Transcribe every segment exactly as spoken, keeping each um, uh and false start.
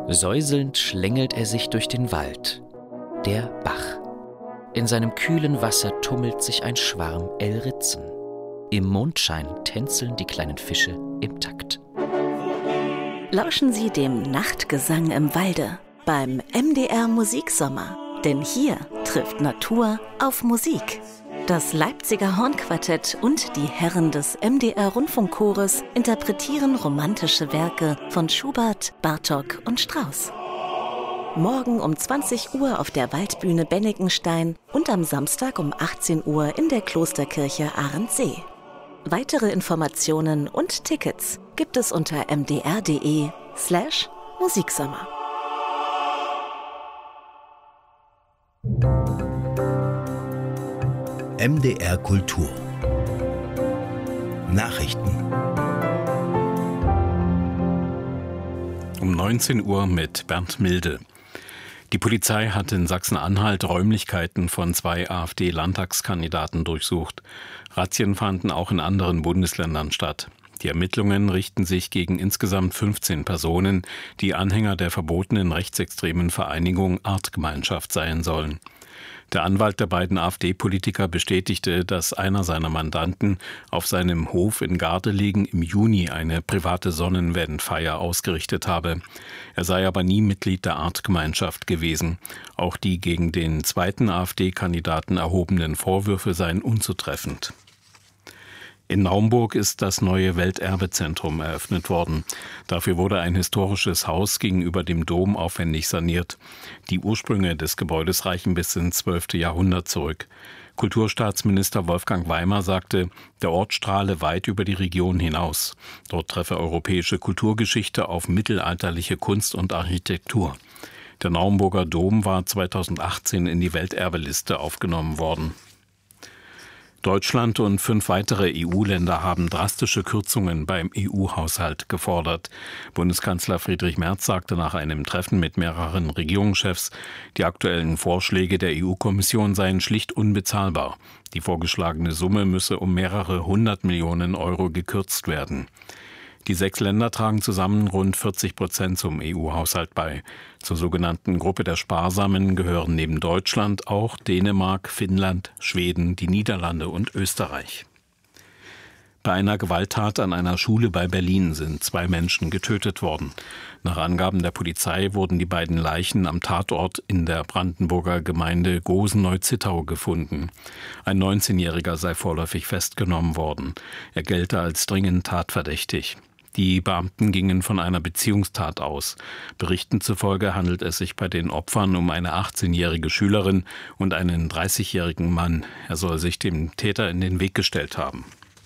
Säuselnd schlängelt er sich durch den Wald. Der Bach. In seinem kühlen Wasser tummelt sich ein Schwarm Elritzen. Im Mondschein tänzeln die kleinen Fische im Takt. Lauschen Sie dem Nachtgesang im Walde beim M D R Musiksommer. Denn hier trifft Natur auf Musik. Das Leipziger Hornquartett und die Herren des M D R Rundfunkchores interpretieren romantische Werke von Schubert, Bartók und Strauss. Morgen um zwanzig Uhr auf der Waldbühne Bennigenstein und am Samstag um achtzehn Uhr in der Klosterkirche Ahrensee. Weitere Informationen und Tickets gibt es unter mdr.de slash Musiksommer. M D R Kultur Nachrichten um neunzehn Uhr mit Bernd Milde. Die Polizei hat in Sachsen-Anhalt Räumlichkeiten von zwei AfD-Landtagskandidaten durchsucht. Razzien fanden auch in anderen Bundesländern statt. Die Ermittlungen richten sich gegen insgesamt fünfzehn Personen, die Anhänger der verbotenen rechtsextremen Vereinigung Artgemeinschaft sein sollen. Der Anwalt der beiden AfD-Politiker bestätigte, dass einer seiner Mandanten auf seinem Hof in Gardelegen im Juni eine private Sonnenwendfeier ausgerichtet habe. Er sei aber nie Mitglied der Artgemeinschaft gewesen. Auch die gegen den zweiten AfD-Kandidaten erhobenen Vorwürfe seien unzutreffend. In Naumburg ist das neue Welterbezentrum eröffnet worden. Dafür wurde ein historisches Haus gegenüber dem Dom aufwendig saniert. Die Ursprünge des Gebäudes reichen bis ins zwölfte Jahrhundert zurück. Kulturstaatsminister Wolfgang Weimer sagte, der Ort strahle weit über die Region hinaus. Dort treffe europäische Kulturgeschichte auf mittelalterliche Kunst und Architektur. Der Naumburger Dom war zweitausendachtzehn in die Welterbeliste aufgenommen worden. Deutschland und fünf weitere E U-Länder haben drastische Kürzungen beim E U-Haushalt gefordert. Bundeskanzler Friedrich Merz sagte nach einem Treffen mit mehreren Regierungschefs, die aktuellen Vorschläge der E U-Kommission seien schlicht unbezahlbar. Die vorgeschlagene Summe müsse um mehrere hundert Millionen Euro gekürzt werden. Die sechs Länder tragen zusammen rund vierzig Prozent zum E U-Haushalt bei. Zur sogenannten Gruppe der Sparsamen gehören neben Deutschland auch Dänemark, Finnland, Schweden, die Niederlande und Österreich. Bei einer Gewalttat an einer Schule bei Berlin sind zwei Menschen getötet worden. Nach Angaben der Polizei wurden die beiden Leichen am Tatort in der Brandenburger Gemeinde Gosen-Neuzittau gefunden. Ein neunzehnjähriger sei vorläufig festgenommen worden. Er gelte als dringend tatverdächtig. Die Beamten gingen von einer Beziehungstat aus. Berichten zufolge handelt es sich bei den Opfern um eine achtzehnjährige Schülerin und einen dreißigjährigen Mann. Er soll sich dem Täter in den Weg gestellt haben.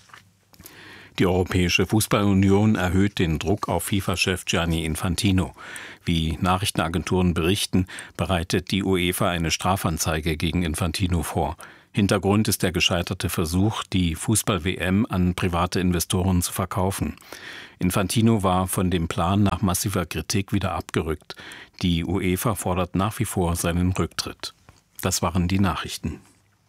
Die Europäische Fußballunion erhöht den Druck auf FIFA-Chef Gianni Infantino. Wie Nachrichtenagenturen berichten, bereitet die UEFA eine Strafanzeige gegen Infantino vor. Hintergrund ist der gescheiterte Versuch, die Fußball-W M an private Investoren zu verkaufen. Infantino war von dem Plan nach massiver Kritik wieder abgerückt. Die UEFA fordert nach wie vor seinen Rücktritt. Das waren die Nachrichten.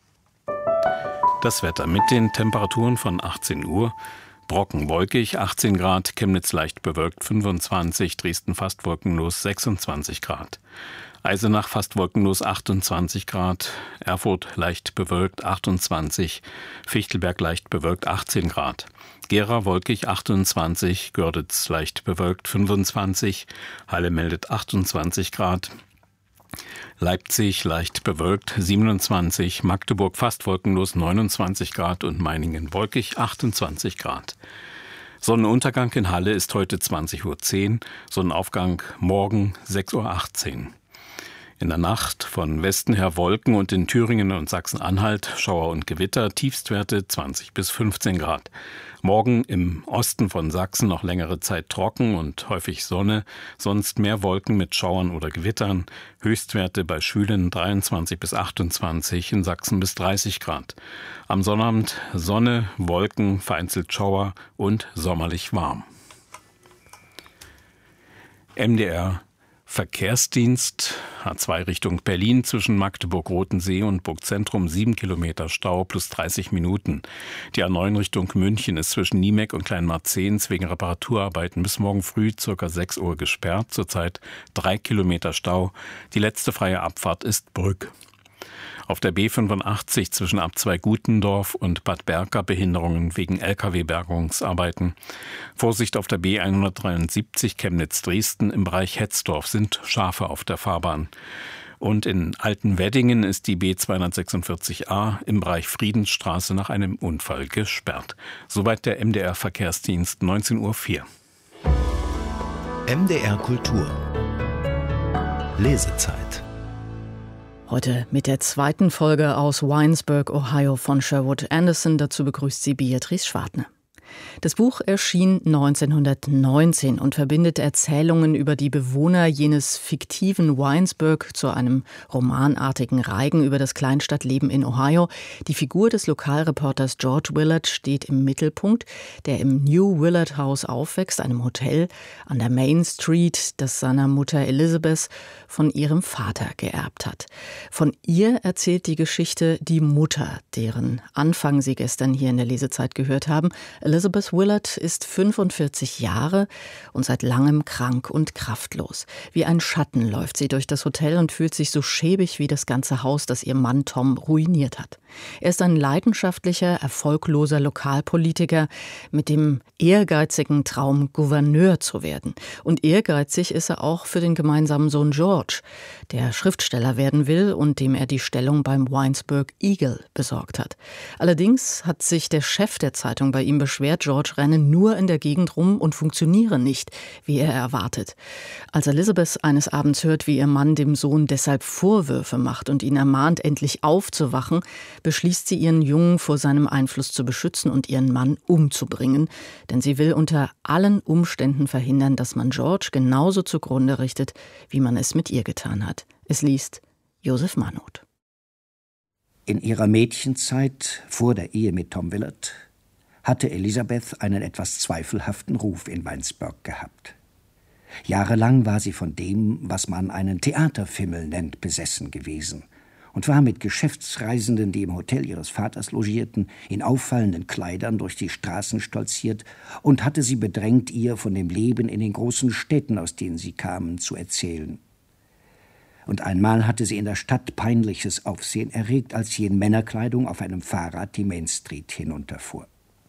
Das Wetter mit den Temperaturen von achtzehn Uhr. Brocken wolkig, achtzehn Grad, Chemnitz leicht bewölkt, fünfundzwanzig, Dresden fast wolkenlos, sechsundzwanzig Grad. Eisenach fast wolkenlos, achtundzwanzig Grad, Erfurt leicht bewölkt, achtundzwanzig, Fichtelberg leicht bewölkt, achtzehn Grad. Gera wolkig, achtundzwanzig, Görditz leicht bewölkt, fünfundzwanzig, Halle meldet achtundzwanzig Grad. Leipzig leicht bewölkt, siebenundzwanzig, Magdeburg fast wolkenlos, neunundzwanzig Grad und Meiningen wolkig, achtundzwanzig Grad. Sonnenuntergang in Halle ist heute zwanzig Uhr zehn, Sonnenaufgang morgen sechs Uhr achtzehn. In der Nacht von Westen her Wolken und in Thüringen und Sachsen-Anhalt Schauer und Gewitter, Tiefstwerte zwanzig bis fünfzehn Grad. Morgen im Osten von Sachsen noch längere Zeit trocken und häufig Sonne, sonst mehr Wolken mit Schauern oder Gewittern. Höchstwerte bei Schwülen dreiundzwanzig bis achtundzwanzig, in Sachsen bis dreißig Grad. Am Sonnabend Sonne, Wolken, vereinzelt Schauer und sommerlich warm. M D R Verkehrsdienst, H zwei Richtung Berlin zwischen Magdeburg-Rotensee und Burgzentrum, sieben Kilometer Stau plus dreißig Minuten. Die A neun Richtung München ist zwischen Niemek und Kleinmarzens wegen Reparaturarbeiten bis morgen früh ca. sechs Uhr gesperrt. Zurzeit drei Kilometer Stau. Die letzte freie Abfahrt ist Brück. Auf der B fünfundachtzig zwischen Abzweig-Gutendorf und Bad Berka Behinderungen wegen L K W-Bergungsarbeiten. Vorsicht auf der B hundertdreiundsiebzig Chemnitz-Dresden im Bereich Hetzdorf sind Schafe auf der Fahrbahn. Und in Altenweddingen ist die B zweihundertsechsundvierzig A im Bereich Friedensstraße nach einem Unfall gesperrt. Soweit der M D R-Verkehrsdienst, neunzehn Uhr vier. M D R Kultur. Lesezeit. Heute mit der zweiten Folge aus Winesburg, Ohio von Sherwood Anderson. Dazu begrüßt sie Beatrice Schwartner. Das Buch erschien neunzehnhundertneunzehn und verbindet Erzählungen über die Bewohner jenes fiktiven Winesburg zu einem romanartigen Reigen über das Kleinstadtleben in Ohio. Die Figur des Lokalreporters George Willard steht im Mittelpunkt, der im New Willard House aufwächst, einem Hotel an der Main Street, das seiner Mutter Elizabeth von ihrem Vater geerbt hat. Von ihr erzählt die Geschichte die Mutter, deren Anfang Sie gestern hier in der Lesezeit gehört haben. Elizabeth Willard ist fünfundvierzig Jahre und seit langem krank und kraftlos. Wie ein Schatten läuft sie durch das Hotel und fühlt sich so schäbig wie das ganze Haus, das ihr Mann Tom ruiniert hat. Er ist ein leidenschaftlicher, erfolgloser Lokalpolitiker mit dem ehrgeizigen Traum, Gouverneur zu werden. Und ehrgeizig ist er auch für den gemeinsamen Sohn George, der Schriftsteller werden will und dem er die Stellung beim Winesburg Eagle besorgt hat. Allerdings hat sich der Chef der Zeitung bei ihm beschwert, George renne nur in der Gegend rum und funktioniere nicht, wie er erwartet. Als Elizabeth eines Abends hört, wie ihr Mann dem Sohn deshalb Vorwürfe macht und ihn ermahnt, endlich aufzuwachen, beschließt sie, ihren Jungen vor seinem Einfluss zu beschützen und ihren Mann umzubringen. Denn sie will unter allen Umständen verhindern, dass man George genauso zugrunde richtet, wie man es mit ihr getan hat. Es liest Josef Manoth. In ihrer Mädchenzeit, vor der Ehe mit Tom Willard, hatte Elizabeth einen etwas zweifelhaften Ruf in Winesburg gehabt. Jahrelang war sie von dem, was man einen Theaterfimmel nennt, besessen gewesen und war mit Geschäftsreisenden, die im Hotel ihres Vaters logierten, in auffallenden Kleidern durch die Straßen stolziert und hatte sie bedrängt, ihr von dem Leben in den großen Städten, aus denen sie kamen, zu erzählen. Und einmal hatte sie in der Stadt peinliches Aufsehen erregt, als sie in Männerkleidung auf einem Fahrrad die Main Street hinunterfuhr.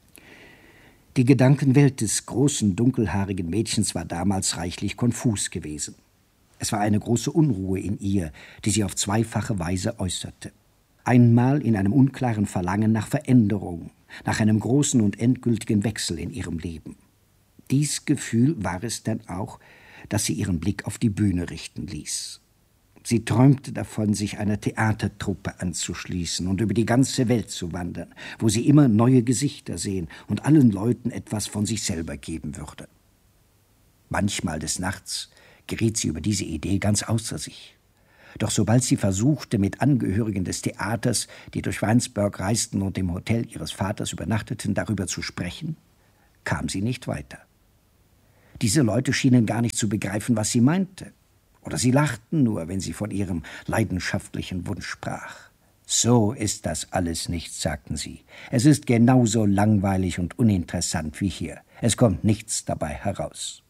Die Gedankenwelt des großen, dunkelhaarigen Mädchens war damals reichlich konfus gewesen. Es war eine große Unruhe in ihr, die sie auf zweifache Weise äußerte. Einmal in einem unklaren Verlangen nach Veränderung, nach einem großen und endgültigen Wechsel in ihrem Leben. Dies Gefühl war es dann auch, das sie ihren Blick auf die Bühne richten ließ. Sie träumte davon, sich einer Theatertruppe anzuschließen und über die ganze Welt zu wandern, wo sie immer neue Gesichter sehen und allen Leuten etwas von sich selber geben würde. Manchmal des Nachts geriet sie über diese Idee ganz außer sich. Doch sobald sie versuchte, mit Angehörigen des Theaters, die durch Winesburg reisten und im Hotel ihres Vaters übernachteten, darüber zu sprechen, kam sie nicht weiter. Diese Leute schienen gar nicht zu begreifen, was sie meinte. Oder sie lachten nur, wenn sie von ihrem leidenschaftlichen Wunsch sprach. »So ist das alles nicht«, sagten sie. »Es ist genauso langweilig und uninteressant wie hier. Es kommt nichts dabei heraus.«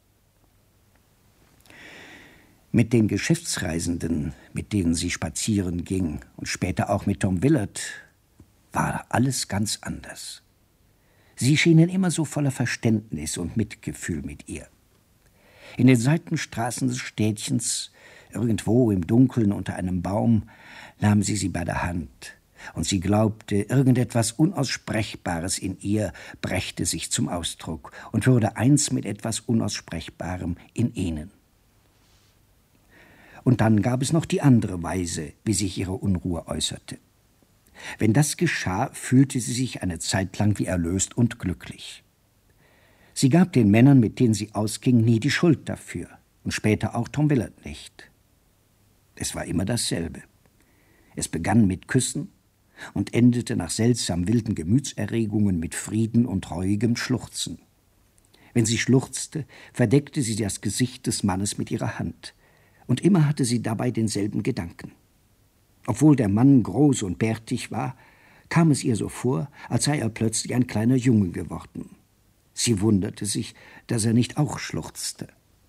Mit den Geschäftsreisenden, mit denen sie spazieren ging, und später auch mit Tom Willard, war alles ganz anders. Sie schienen immer so voller Verständnis und Mitgefühl mit ihr. In den Seitenstraßen des Städtchens, irgendwo im Dunkeln unter einem Baum, nahm sie sie bei der Hand, und sie glaubte, irgendetwas Unaussprechbares in ihr brächte sich zum Ausdruck und würde eins mit etwas Unaussprechbarem in ihnen. Und dann gab es noch die andere Weise, wie sich ihre Unruhe äußerte. Wenn das geschah, fühlte sie sich eine Zeit lang wie erlöst und glücklich. Sie gab den Männern, mit denen sie ausging, nie die Schuld dafür und später auch Tom Willard nicht. Es war immer dasselbe. Es begann mit Küssen und endete nach seltsam wilden Gemütserregungen mit Frieden und reuigem Schluchzen. Wenn sie schluchzte, verdeckte sie das Gesicht des Mannes mit ihrer Hand, Und immer hatte sie dabei denselben Gedanken. Obwohl der Mann groß und bärtig war, kam es ihr so vor, als sei er plötzlich ein kleiner Junge geworden. Sie wunderte sich, dass er nicht auch schluchzte.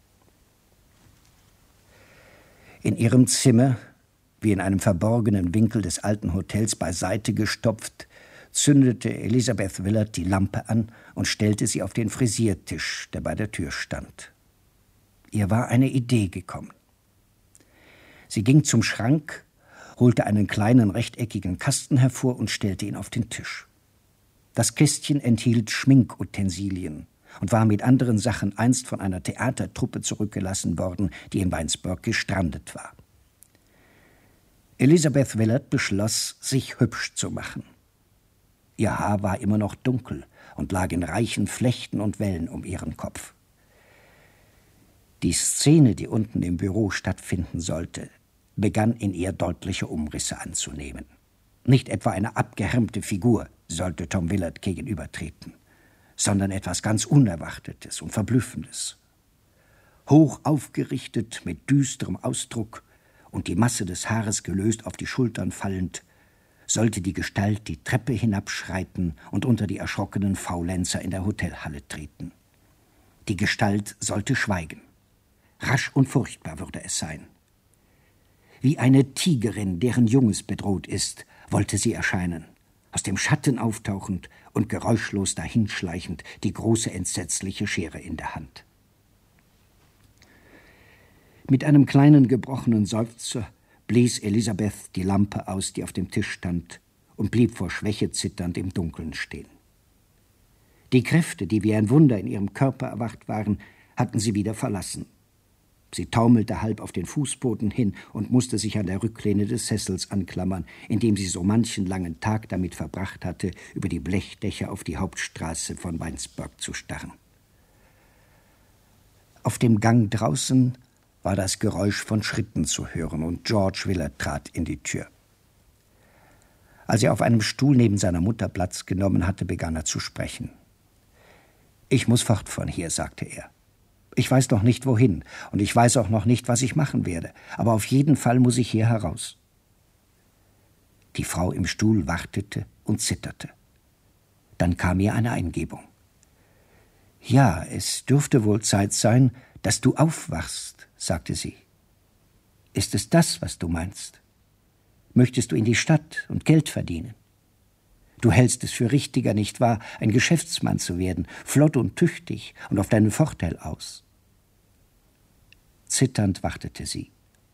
In ihrem Zimmer, wie in einem verborgenen Winkel des alten Hotels beiseite gestopft, zündete Elizabeth Willard die Lampe an und stellte sie auf den Frisiertisch, der bei der Tür stand. Ihr war eine Idee gekommen. Sie ging zum Schrank, holte einen kleinen rechteckigen Kasten hervor und stellte ihn auf den Tisch. Das Kästchen enthielt Schminkutensilien und war mit anderen Sachen einst von einer Theatertruppe zurückgelassen worden, die in Winesburg gestrandet war. Elizabeth Willard beschloss, sich hübsch zu machen. Ihr Haar war immer noch dunkel und lag in reichen Flechten und Wellen um ihren Kopf. Die Szene, die unten im Büro stattfinden sollte, begann in ihr deutliche Umrisse anzunehmen. Nicht etwa eine abgehärmte Figur sollte Tom Willard gegenübertreten, sondern etwas ganz Unerwartetes und Verblüffendes. Hoch aufgerichtet, mit düsterem Ausdruck und die Masse des Haares gelöst auf die Schultern fallend, sollte die Gestalt die Treppe hinabschreiten und unter die erschrockenen Faulenzer in der Hotelhalle treten. Die Gestalt sollte schweigen. Rasch und furchtbar würde es sein. Wie eine Tigerin, deren Junges bedroht ist, wollte sie erscheinen, aus dem Schatten auftauchend und geräuschlos dahinschleichend, die große entsetzliche Schere in der Hand. Mit einem kleinen gebrochenen Seufzer blies Elizabeth die Lampe aus, die auf dem Tisch stand, und blieb vor Schwäche zitternd im Dunkeln stehen. Die Kräfte, die wie ein Wunder in ihrem Körper erwacht waren, hatten sie wieder verlassen. Sie taumelte halb auf den Fußboden hin und musste sich an der Rücklehne des Sessels anklammern, in dem sie so manchen langen Tag damit verbracht hatte, über die Blechdächer auf die Hauptstraße von Winesburg zu starren. Auf dem Gang draußen war das Geräusch von Schritten zu hören, und George Willard trat in die Tür. Als er auf einem Stuhl neben seiner Mutter Platz genommen hatte, begann er zu sprechen. »Ich muss fort von hier«, sagte er. »Ich weiß noch nicht, wohin, und ich weiß auch noch nicht, was ich machen werde, aber auf jeden Fall muss ich hier heraus.« Die Frau im Stuhl wartete und zitterte. Dann kam ihr eine Eingebung. »Ja, es dürfte wohl Zeit sein, dass du aufwachst«, sagte sie. »Ist es das, was du meinst? Möchtest du in die Stadt und Geld verdienen? Du hältst es für richtiger, nicht wahr, ein Geschäftsmann zu werden, flott und tüchtig und auf deinen Vorteil aus.« Zitternd wartete sie.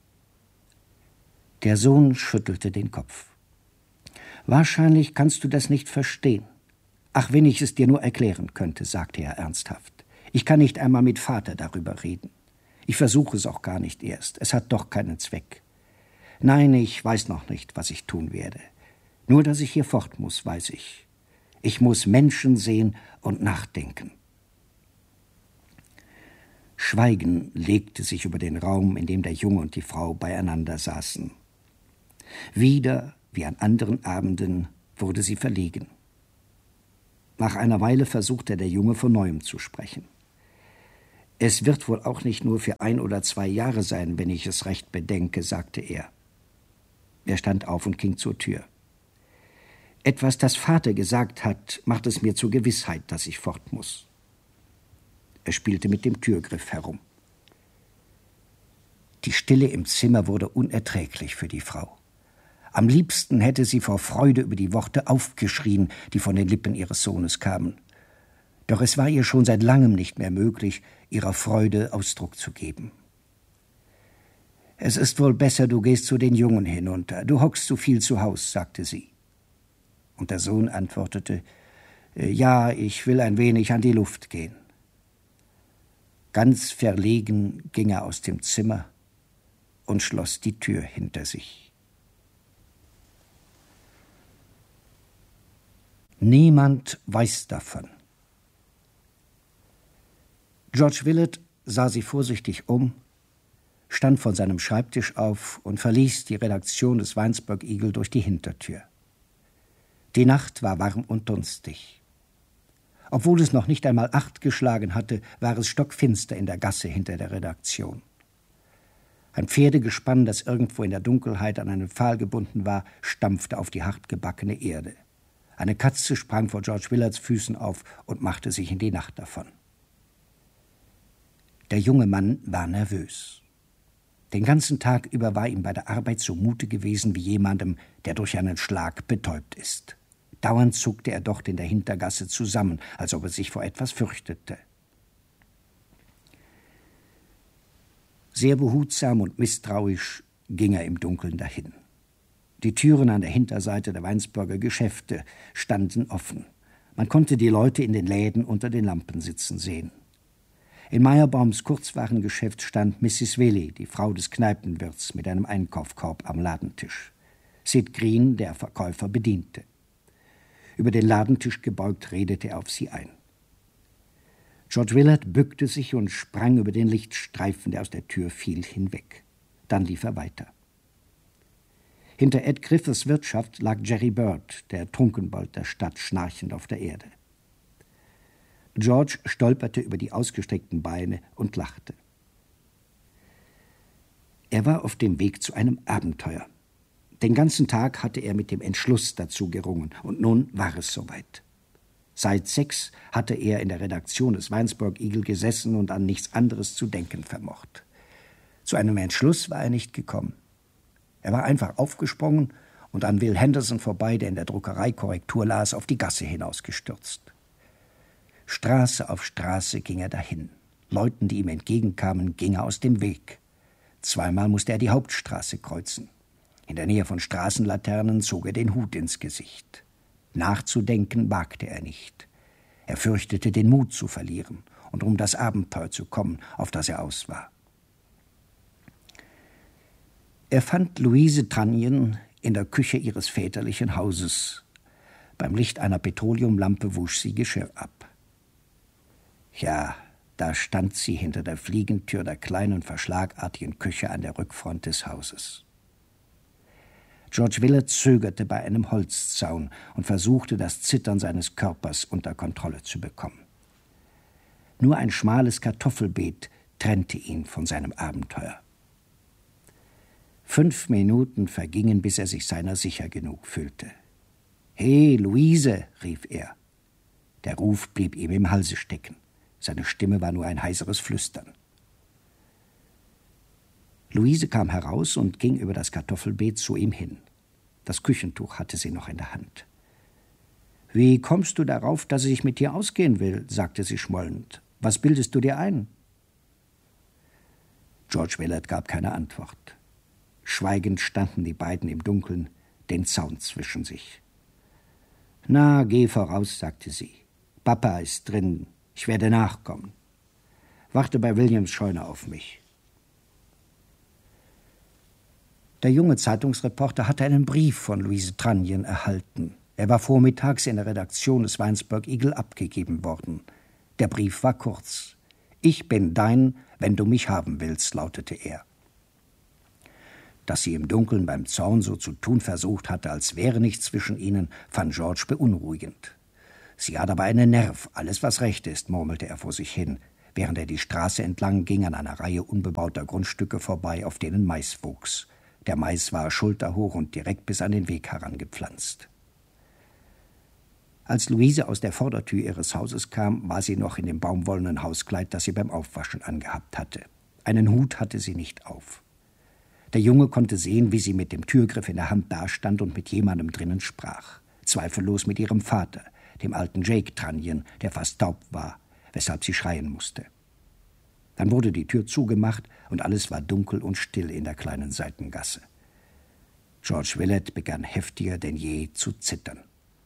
Der Sohn schüttelte den Kopf. »Wahrscheinlich kannst du das nicht verstehen. Ach, wenn ich es dir nur erklären könnte«, sagte er ernsthaft. »Ich kann nicht einmal mit Vater darüber reden. Ich versuche es auch gar nicht erst. Es hat doch keinen Zweck. Nein, ich weiß noch nicht, was ich tun werde. Nur, dass ich hier fort muss, weiß ich. Ich muss Menschen sehen und nachdenken.« Schweigen legte sich über den Raum, in dem der Junge und die Frau beieinander saßen. Wieder, wie an anderen Abenden, wurde sie verlegen. Nach einer Weile versuchte der Junge von Neuem zu sprechen. »Es wird wohl auch nicht nur für ein oder zwei Jahre sein, wenn ich es recht bedenke«, sagte er. Er stand auf und ging zur Tür. »Etwas, das Vater gesagt hat, macht es mir zur Gewissheit, dass ich fort muss.« Er spielte mit dem Türgriff herum. Die Stille im Zimmer wurde unerträglich für die Frau. Am liebsten hätte sie vor Freude über die Worte aufgeschrien, die von den Lippen ihres Sohnes kamen. Doch es war ihr schon seit langem nicht mehr möglich, ihrer Freude Ausdruck zu geben. »Es ist wohl besser, du gehst zu den Jungen hinunter. Du hockst zu viel zu Haus«, sagte sie. Und der Sohn antwortete, »Ja, ich will ein wenig an die Luft gehen.« Ganz verlegen ging er aus dem Zimmer und schloss die Tür hinter sich. Niemand weiß davon. George Willard sah sich vorsichtig um, stand von seinem Schreibtisch auf und verließ die Redaktion des Winesburg Eagle durch die Hintertür. Die Nacht war warm und dunstig. Obwohl es noch nicht einmal acht geschlagen hatte, war es stockfinster in der Gasse hinter der Redaktion. Ein Pferdegespann, das irgendwo in der Dunkelheit an einen Pfahl gebunden war, stampfte auf die hartgebackene Erde. Eine Katze sprang vor George Willards Füßen auf und machte sich in die Nacht davon. Der junge Mann war nervös. Den ganzen Tag über war ihm bei der Arbeit zumute gewesen wie jemandem, der durch einen Schlag betäubt ist. Dauernd zuckte er dort in der Hintergasse zusammen, als ob er sich vor etwas fürchtete. Sehr behutsam und misstrauisch ging er im Dunkeln dahin. Die Türen an der Hinterseite der Weinsberger Geschäfte standen offen. Man konnte die Leute in den Läden unter den Lampen sitzen sehen. In Meyerbaums Kurzwarengeschäft stand Missis Willy, die Frau des Kneipenwirts, mit einem Einkaufskorb am Ladentisch. Sid Green, der Verkäufer, bediente. Über den Ladentisch gebeugt redete er auf sie ein. George Willard bückte sich und sprang über den Lichtstreifen, der aus der Tür fiel, hinweg. Dann lief er weiter. Hinter Ed Griffiths Wirtschaft lag Jerry Bird, der Trunkenbold der Stadt, schnarchend auf der Erde. George stolperte über die ausgestreckten Beine und lachte. Er war auf dem Weg zu einem Abenteuer. Den ganzen Tag hatte er mit dem Entschluss dazu gerungen, und nun war es soweit. Seit sechs hatte er in der Redaktion des Winesburg Eagle gesessen und an nichts anderes zu denken vermocht. Zu einem Entschluss war er nicht gekommen. Er war einfach aufgesprungen und an Will Henderson vorbei, der in der Druckerei Korrektur las, auf die Gasse hinausgestürzt. Straße auf Straße ging er dahin. Leuten, die ihm entgegenkamen, ging er aus dem Weg. Zweimal musste er die Hauptstraße kreuzen. In der Nähe von Straßenlaternen zog er den Hut ins Gesicht. Nachzudenken wagte er nicht. Er fürchtete, den Mut zu verlieren und um das Abenteuer zu kommen, auf das er aus war. Er fand Louise Trunnion in der Küche ihres väterlichen Hauses. Beim Licht einer Petroleumlampe wusch sie Geschirr ab. Ja, da stand sie hinter der Fliegentür der kleinen, verschlagartigen Küche an der Rückfront des Hauses. George Willard zögerte bei einem Holzzaun und versuchte, das Zittern seines Körpers unter Kontrolle zu bekommen. Nur ein schmales Kartoffelbeet trennte ihn von seinem Abenteuer. Fünf Minuten vergingen, bis er sich seiner sicher genug fühlte. »Hey, Luise«, rief er. Der Ruf blieb ihm im Halse stecken. Seine Stimme war nur ein heiseres Flüstern. Luise kam heraus und ging über das Kartoffelbeet zu ihm hin. Das Küchentuch hatte sie noch in der Hand. »Wie kommst du darauf, dass ich mit dir ausgehen will?« sagte sie schmollend. »Was bildest du dir ein?« George Willard gab keine Antwort. Schweigend standen die beiden im Dunkeln, den Zaun zwischen sich. »Na, geh voraus«, sagte sie. »Papa ist drin. Ich werde nachkommen. Warte bei Williams Scheune auf mich.« Der junge Zeitungsreporter hatte einen Brief von Louise Trunnion erhalten. Er war vormittags in der Redaktion des Winesburg Eagle abgegeben worden. Der Brief war kurz. »Ich bin dein, wenn du mich haben willst«, lautete er. Dass sie im Dunkeln beim Zaun so zu tun versucht hatte, als wäre nichts zwischen ihnen, fand George beunruhigend. »Sie hat aber einen Nerv, alles was recht ist«, murmelte er vor sich hin, während er die Straße entlang ging, an einer Reihe unbebauter Grundstücke vorbei, auf denen Mais wuchs. Der Mais war schulterhoch und direkt bis an den Weg herangepflanzt. Als Luise aus der Vordertür ihres Hauses kam, war sie noch in dem baumwollenen Hauskleid, das sie beim Aufwaschen angehabt hatte. Einen Hut hatte sie nicht auf. Der Junge konnte sehen, wie sie mit dem Türgriff in der Hand dastand und mit jemandem drinnen sprach. Zweifellos mit ihrem Vater, dem alten Jake Trunnion, der fast taub war, weshalb sie schreien musste. Dann wurde die Tür zugemacht und alles war dunkel und still in der kleinen Seitengasse. George Willard begann heftiger denn je zu zittern.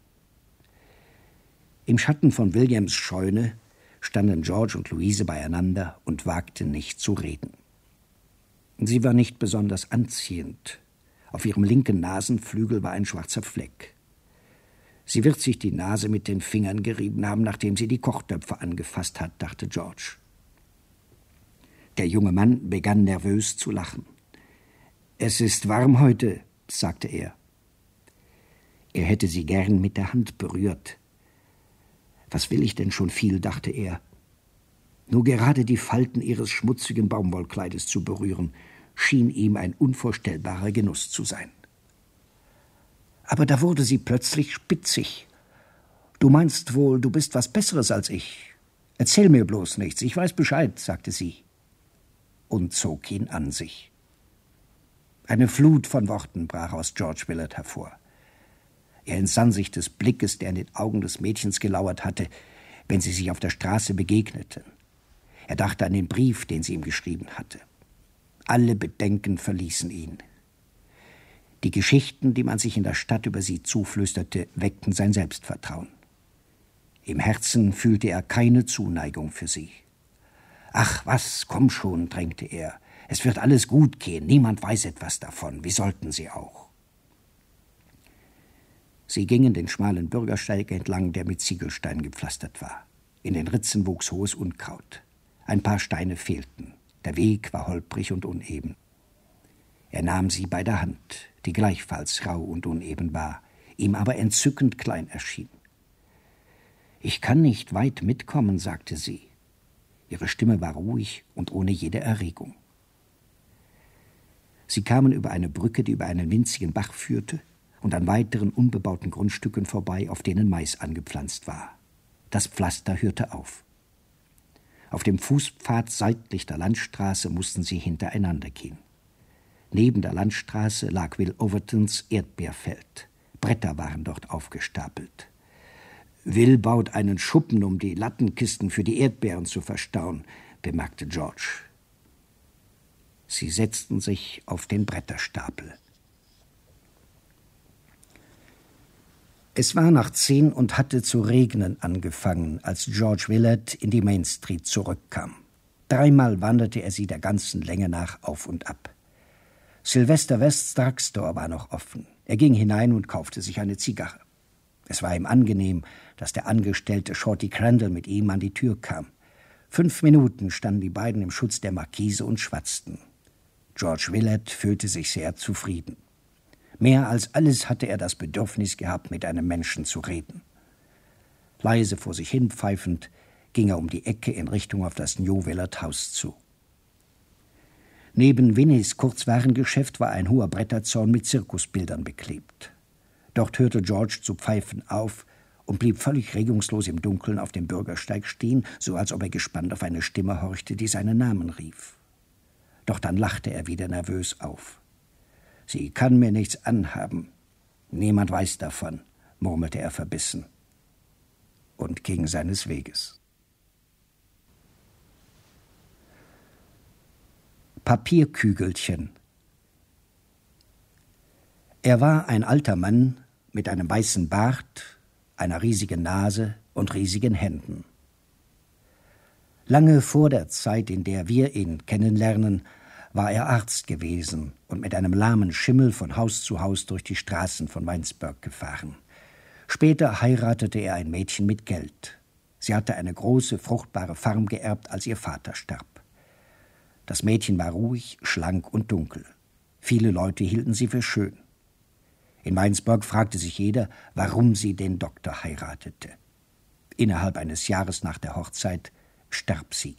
Im Schatten von Williams Scheune standen George und Louise beieinander und wagten nicht zu reden. Sie war nicht besonders anziehend. Auf ihrem linken Nasenflügel war ein schwarzer Fleck. Sie wird sich die Nase mit den Fingern gerieben haben, nachdem sie die Kochtöpfe angefasst hat, dachte George. Der junge Mann begann nervös zu lachen. »Es ist warm heute«, sagte er. Er hätte sie gern mit der Hand berührt. »Was will ich denn schon viel«, dachte er. »Nur gerade die Falten ihres schmutzigen Baumwollkleides zu berühren. schien ihm ein unvorstellbarer Genuss zu sein. Aber da wurde sie plötzlich spitzig. »Du meinst wohl, du bist was Besseres als ich. Erzähl mir bloß nichts, ich weiß Bescheid«, sagte sie und zog ihn an sich. Eine Flut von Worten brach aus George Willard hervor. Er entsann sich des Blickes, der in den Augen des Mädchens gelauert hatte, wenn sie sich auf der Straße begegneten. Er dachte an den Brief, den sie ihm geschrieben hatte. Alle Bedenken verließen ihn. Die Geschichten, die man sich in der Stadt über sie zuflüsterte, weckten sein Selbstvertrauen. Im Herzen fühlte er keine Zuneigung für sie. »Ach was, komm schon«, drängte er. »Es wird alles gut gehen, niemand weiß etwas davon. Wie sollten sie auch?« Sie gingen den schmalen Bürgersteig entlang, der mit Ziegelsteinen gepflastert war. In den Ritzen wuchs hohes Unkraut. Ein paar Steine fehlten. Der Weg war holprig und uneben. Er nahm sie bei der Hand, die gleichfalls rau und uneben war, ihm aber entzückend klein erschien. »Ich kann nicht weit mitkommen«, sagte sie. Ihre Stimme war ruhig und ohne jede Erregung. Sie kamen über eine Brücke, die über einen winzigen Bach führte, und an weiteren unbebauten Grundstücken vorbei, auf denen Mais angepflanzt war. Das Pflaster hörte auf. Auf dem Fußpfad seitlich der Landstraße mussten sie hintereinander gehen. Neben der Landstraße lag Will Overtons Erdbeerfeld. Bretter waren dort aufgestapelt. »Will baut einen Schuppen, um die Lattenkisten für die Erdbeeren zu verstauen«, bemerkte George. Sie setzten sich auf den Bretterstapel. Es war nach zehn und hatte zu regnen angefangen, als George Willard in die Main Street zurückkam. Dreimal wanderte er sie der ganzen Länge nach auf und ab. Sylvester Wests Drugstore war noch offen. Er ging hinein und kaufte sich eine Zigarre. Es war ihm angenehm, dass der Angestellte Shorty Crandall mit ihm an die Tür kam. Fünf Minuten standen die beiden im Schutz der Markise und schwatzten. George Willard fühlte sich sehr zufrieden. Mehr als alles hatte er das Bedürfnis gehabt, mit einem Menschen zu reden. Leise vor sich hin pfeifend ging er um die Ecke in Richtung auf das New Willard House zu. Neben Winnies Kurzwarengeschäft war ein hoher Bretterzaun mit Zirkusbildern beklebt. Dort hörte George zu pfeifen auf und blieb völlig regungslos im Dunkeln auf dem Bürgersteig stehen, so als ob er gespannt auf eine Stimme horchte, die seinen Namen rief. Doch dann lachte er wieder nervös auf. »Sie kann mir nichts anhaben. Niemand weiß davon«, murmelte er verbissen und ging seines Weges. Papierkügelchen. Er war ein alter Mann mit einem weißen Bart, einer riesigen Nase und riesigen Händen. Lange vor der Zeit, in der wir ihn kennenlernen, war er Arzt gewesen und mit einem lahmen Schimmel von Haus zu Haus durch die Straßen von Winesburg gefahren. Später heiratete er ein Mädchen mit Geld. Sie hatte eine große, fruchtbare Farm geerbt, als ihr Vater starb. Das Mädchen war ruhig, schlank und dunkel. Viele Leute hielten sie für schön. In Winesburg fragte sich jeder, warum sie den Doktor heiratete. Innerhalb eines Jahres nach der Hochzeit starb sie.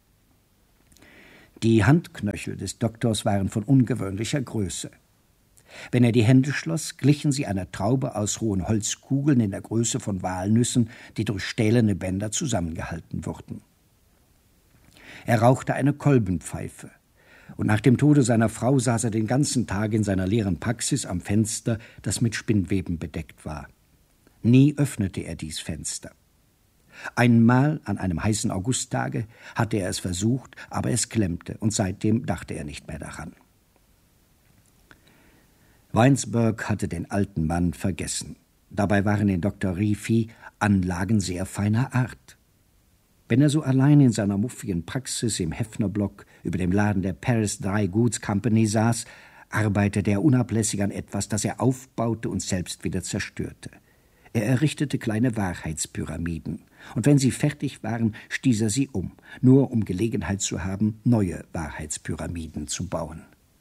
Die Handknöchel des Doktors waren von ungewöhnlicher Größe. Wenn er die Hände schloss, glichen sie einer Traube aus rohen Holzkugeln in der Größe von Walnüssen, die durch stählerne Bänder zusammengehalten wurden. Er rauchte eine Kolbenpfeife, und nach dem Tode seiner Frau saß er den ganzen Tag in seiner leeren Praxis am Fenster, das mit Spinnweben bedeckt war. Nie öffnete er dies Fenster. Einmal an einem heißen Augusttage hatte er es versucht, aber es klemmte, und seitdem dachte er nicht mehr daran. Winesburg hatte den alten Mann vergessen. Dabei waren in Doktor Riefi Anlagen sehr feiner Art. Wenn er so allein in seiner muffigen Praxis im Heffnerblock über dem Laden der Paris Dry Goods Company saß, arbeitete er unablässig an etwas, das er aufbaute und selbst wieder zerstörte. Er errichtete kleine Wahrheitspyramiden, und wenn sie fertig waren, stieß er sie um, nur um Gelegenheit zu haben, neue Wahrheitspyramiden zu bauen.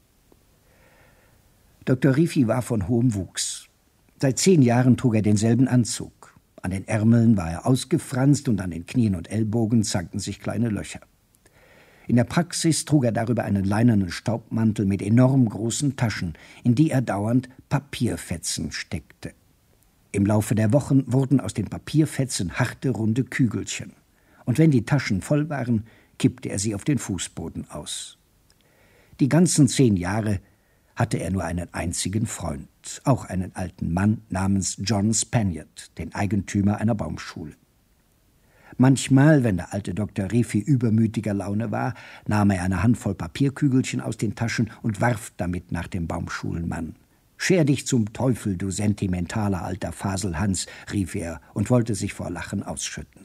Doktor Riefi war von hohem Wuchs. Seit zehn Jahren trug er denselben Anzug. An den Ärmeln war er ausgefranst und an den Knien und Ellbogen zankten sich kleine Löcher. In der Praxis trug er darüber einen leinenen Staubmantel mit enorm großen Taschen, in die er dauernd Papierfetzen steckte. Im Laufe der Wochen wurden aus den Papierfetzen harte, runde Kügelchen. Und wenn die Taschen voll waren, kippte er sie auf den Fußboden aus. Die ganzen zehn Jahre hatte er nur einen einzigen Freund, auch einen alten Mann namens John Spaniard, den Eigentümer einer Baumschule. Manchmal, wenn der alte Doktor Riffi übermütiger Laune war, nahm er eine Handvoll Papierkügelchen aus den Taschen und warf damit nach dem Baumschulenmann. »Scher dich zum Teufel, du sentimentaler alter Faselhans«, rief er und wollte sich vor Lachen ausschütten.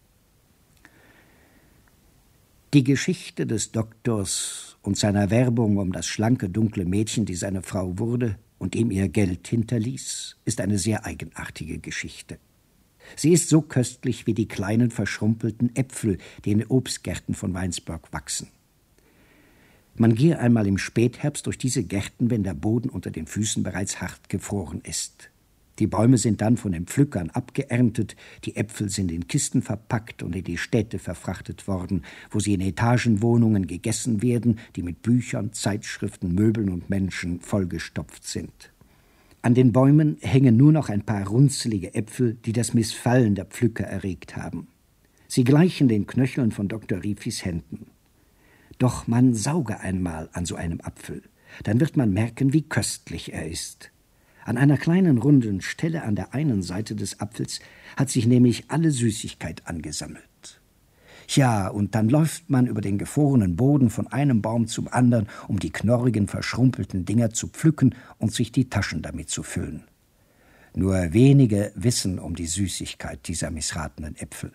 Die Geschichte des Doktors und seiner Werbung um das schlanke, dunkle Mädchen, die seine Frau wurde und ihm ihr Geld hinterließ, ist eine sehr eigenartige Geschichte. Sie ist so köstlich wie die kleinen, verschrumpelten Äpfel, die in den Obstgärten von Weinsberg wachsen. Man gehe einmal im Spätherbst durch diese Gärten, wenn der Boden unter den Füßen bereits hart gefroren ist. Die Bäume sind dann von den Pflückern abgeerntet, die Äpfel sind in Kisten verpackt und in die Städte verfrachtet worden, wo sie in Etagenwohnungen gegessen werden, die mit Büchern, Zeitschriften, Möbeln und Menschen vollgestopft sind. An den Bäumen hängen nur noch ein paar runzelige Äpfel, die das Missfallen der Pflücker erregt haben. Sie gleichen den Knöcheln von Doktor Riffis Händen. Doch man sauge einmal an so einem Apfel, dann wird man merken, wie köstlich er ist. An einer kleinen runden Stelle an der einen Seite des Apfels hat sich nämlich alle Süßigkeit angesammelt. Ja, und dann läuft man über den gefrorenen Boden von einem Baum zum anderen, um die knorrigen, verschrumpelten Dinger zu pflücken und sich die Taschen damit zu füllen. Nur wenige wissen um die Süßigkeit dieser missratenen Äpfel.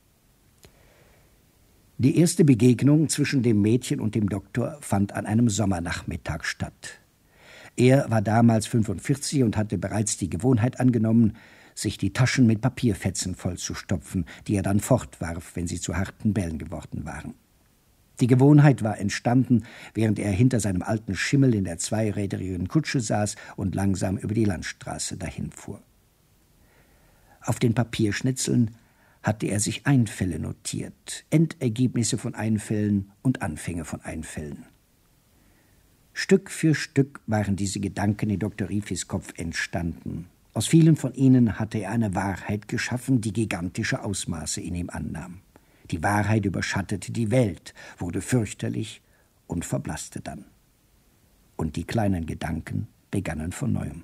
Die erste Begegnung zwischen dem Mädchen und dem Doktor fand an einem Sommernachmittag statt. Er war damals fünfundvierzig und hatte bereits die Gewohnheit angenommen, sich die Taschen mit Papierfetzen vollzustopfen, die er dann fortwarf, wenn sie zu harten Bällen geworden waren. Die Gewohnheit war entstanden, während er hinter seinem alten Schimmel in der zweirädrigen Kutsche saß und langsam über die Landstraße dahinfuhr. Auf den Papierschnitzeln hatte er sich Einfälle notiert, Endergebnisse von Einfällen und Anfänge von Einfällen. Stück für Stück waren diese Gedanken in Doktor Riffis Kopf entstanden. Aus vielen von ihnen hatte er eine Wahrheit geschaffen, die gigantische Ausmaße in ihm annahm. Die Wahrheit überschattete die Welt, wurde fürchterlich und verblasste dann. Und die kleinen Gedanken begannen von neuem.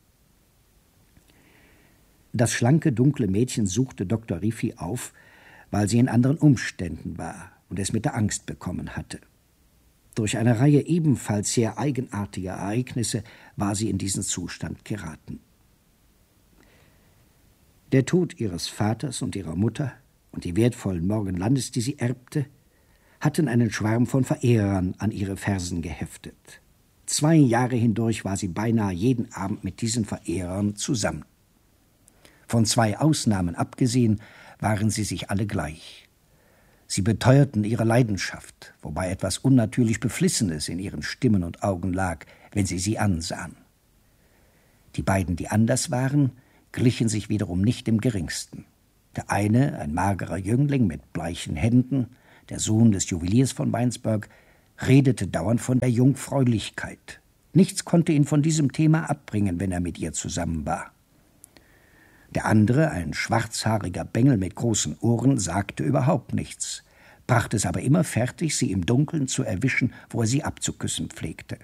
Das schlanke, dunkle Mädchen suchte Doktor Riffi auf, weil sie in anderen Umständen war und es mit der Angst bekommen hatte. Durch eine Reihe ebenfalls sehr eigenartiger Ereignisse war sie in diesen Zustand geraten. Der Tod ihres Vaters und ihrer Mutter und die wertvollen Morgenlandes, die sie erbte, hatten einen Schwarm von Verehrern an ihre Fersen geheftet. Zwei Jahre hindurch war sie beinahe jeden Abend mit diesen Verehrern zusammen. Von zwei Ausnahmen abgesehen, waren sie sich alle gleich. Sie beteuerten ihre Leidenschaft, wobei etwas unnatürlich Beflissenes in ihren Stimmen und Augen lag, wenn sie sie ansahen. Die beiden, die anders waren, glichen sich wiederum nicht im geringsten. Der eine, ein magerer Jüngling mit bleichen Händen, der Sohn des Juweliers von Weinsberg, redete dauernd von der Jungfräulichkeit. Nichts konnte ihn von diesem Thema abbringen, wenn er mit ihr zusammen war. Der andere, ein schwarzhaariger Bengel mit großen Ohren, sagte überhaupt nichts, brachte es aber immer fertig, sie im Dunkeln zu erwischen, wo er sie abzuküssen pflegte.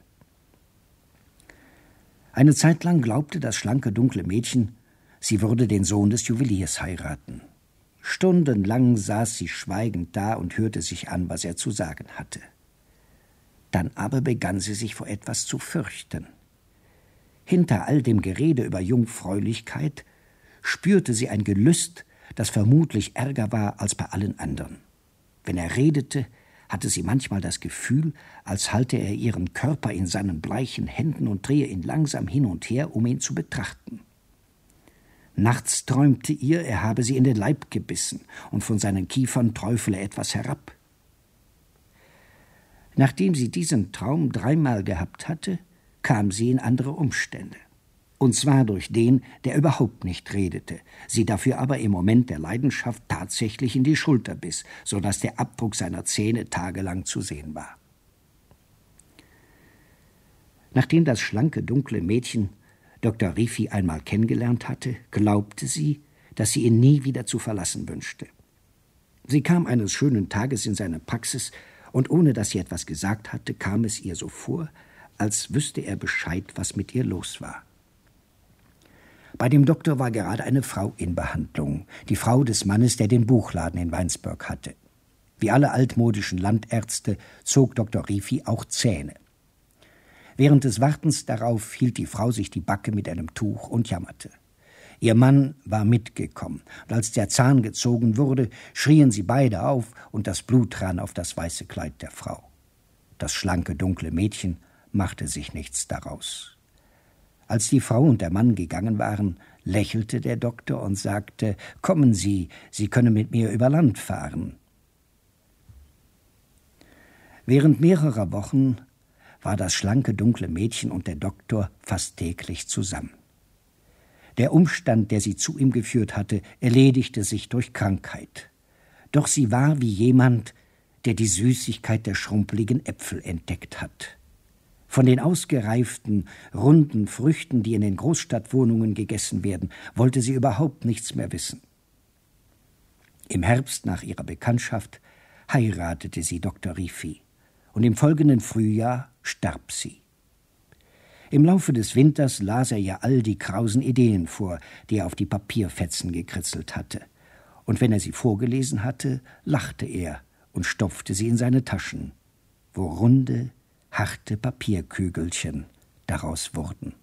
Eine Zeit lang glaubte das schlanke, dunkle Mädchen, sie würde den Sohn des Juweliers heiraten. Stundenlang saß sie schweigend da und hörte sich an, was er zu sagen hatte. Dann aber begann sie sich vor etwas zu fürchten. Hinter all dem Gerede über Jungfräulichkeit spürte sie ein Gelüst, das vermutlich ärger war als bei allen anderen. Wenn er redete, hatte sie manchmal das Gefühl, als halte er ihren Körper in seinen bleichen Händen und drehe ihn langsam hin und her, um ihn zu betrachten. Nachts träumte ihr, er habe sie in den Leib gebissen und von seinen Kiefern träufele etwas herab. Nachdem sie diesen Traum dreimal gehabt hatte, kam sie in andere Umstände. Und zwar durch den, der überhaupt nicht redete, sie dafür aber im Moment der Leidenschaft tatsächlich in die Schulter biss, so dass der Abdruck seiner Zähne tagelang zu sehen war. Nachdem das schlanke, dunkle Mädchen Doktor Riffi einmal kennengelernt hatte, glaubte sie, dass sie ihn nie wieder zu verlassen wünschte. Sie kam eines schönen Tages in seine Praxis, und ohne dass sie etwas gesagt hatte, kam es ihr so vor, als wüsste er Bescheid, was mit ihr los war. Bei dem Doktor war gerade eine Frau in Behandlung, die Frau des Mannes, der den Buchladen in Weinsberg hatte. Wie alle altmodischen Landärzte zog Doktor Riffi auch Zähne. Während des Wartens darauf hielt die Frau sich die Backe mit einem Tuch und jammerte. Ihr Mann war mitgekommen, und als der Zahn gezogen wurde, schrien sie beide auf, und das Blut rann auf das weiße Kleid der Frau. Das schlanke, dunkle Mädchen machte sich nichts daraus. Als die Frau und der Mann gegangen waren, lächelte der Doktor und sagte: »Kommen Sie, Sie können mit mir über Land fahren.« Während mehrerer Wochen war das schlanke, dunkle Mädchen und der Doktor fast täglich zusammen. Der Umstand, der sie zu ihm geführt hatte, erledigte sich durch Krankheit. Doch sie war wie jemand, der die Süßigkeit der schrumpeligen Äpfel entdeckt hat. Von den ausgereiften, runden Früchten, die in den Großstadtwohnungen gegessen werden, wollte sie überhaupt nichts mehr wissen. Im Herbst nach ihrer Bekanntschaft heiratete sie Doktor Riffi, und im folgenden Frühjahr starb sie. Im Laufe des Winters las er ihr all die krausen Ideen vor, die er auf die Papierfetzen gekritzelt hatte. Und wenn er sie vorgelesen hatte, lachte er und stopfte sie in seine Taschen, wo runde, harte Papierkügelchen daraus wurden.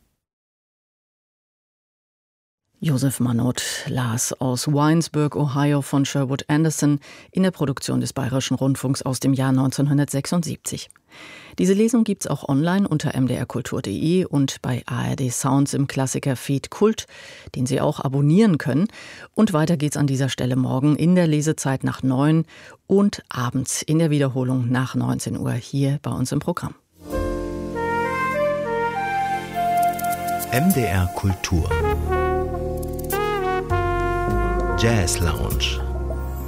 Josef Mannot las aus Winesburg, Ohio von Sherwood Anderson in der Produktion des Bayerischen Rundfunks aus dem Jahr neunzehnhundertsechsundsiebzig. Diese Lesung gibt's auch online unter m d r kultur punkt d e und bei A R D Sounds im Klassiker-Feed Kult, den Sie auch abonnieren können. Und weiter geht's an dieser Stelle morgen in der Lesezeit nach neun und abends in der Wiederholung nach neunzehn Uhr hier bei uns im Programm. M D R Kultur Jazz Lounge.